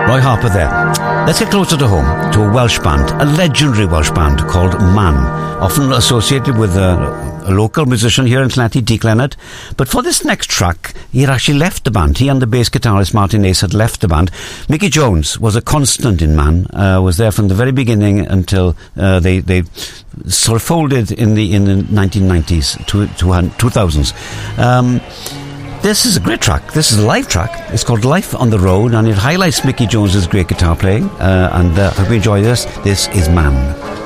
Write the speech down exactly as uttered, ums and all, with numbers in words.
Roy Harper there. Let's get closer to home, to a Welsh band, a legendary Welsh band called Man, often associated with a, a local musician here in Llanelli, Deke Leonard. But for this next track, he had actually left the band. He and the bass guitarist Martin Ace had left the band. Mickey Jones was a constant in Man, uh, was there from the very beginning until uh, they they sort of folded in the in the nineteen nineties, two thousands. Um, This is a great track. This is a live track. It's called Life on the Road, and it highlights Mickey Jones's great guitar playing. Uh, and uh, I hope you enjoy this. This is Man.